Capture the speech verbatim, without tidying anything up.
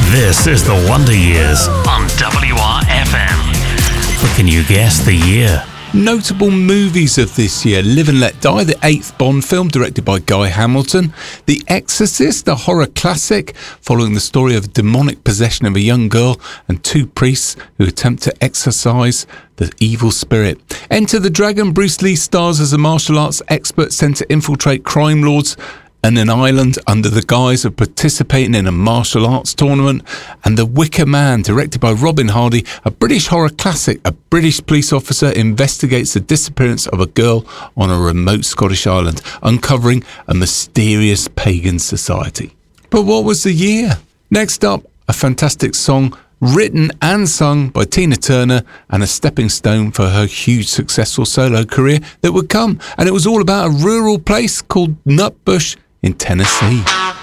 This is the Wonder Years on W R F M. But can you guess the year? Notable movies of this year: Live and Let Die, the eighth Bond film directed by Guy Hamilton; The Exorcist, a horror classic following the story of demonic possession of a young girl and two priests who attempt to exorcise the evil spirit. Enter the Dragon, Bruce Lee stars as a martial arts expert sent to infiltrate crime lords and an island under the guise of participating in a martial arts tournament. And The Wicker Man, directed by Robin Hardy, a British horror classic. A British police officer investigates the disappearance of a girl on a remote Scottish island, uncovering a mysterious pagan society. But what was the year? Next up, a fantastic song written and sung by Tina Turner, and a stepping stone for her huge successful solo career that would come. And it was all about a rural place called Nutbush in Tennessee.